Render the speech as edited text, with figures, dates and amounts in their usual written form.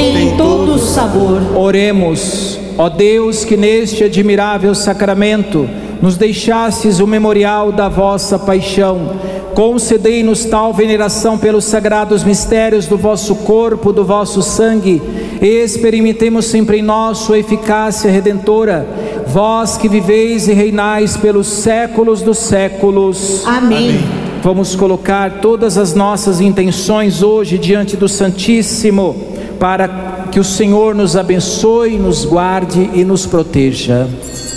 tem todo sabor. Oremos. Ó Deus, que neste admirável sacramento nos deixastes o memorial da vossa paixão, concedei-nos tal veneração pelos sagrados mistérios do vosso corpo, do vosso sangue, e experimentemos sempre em nós sua eficácia redentora, vós que viveis e reinais pelos séculos dos séculos. Amém. Vamos colocar todas as nossas intenções hoje diante do Santíssimo, para que o Senhor nos abençoe, nos guarde e nos proteja.